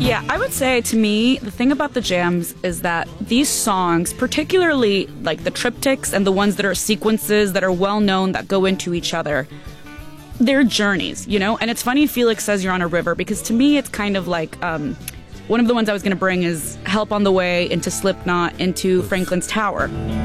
Yeah, I would say to me, the thing about the jams is that these songs, particularly like the triptychs and the ones that are sequences that are well known that go into each other, they're journeys, you know? And it's funny Felix says you're on a river, because to me it's kind of like, one of the ones I was going to bring is Help on the Way, into Slipknot, into Franklin's Tower.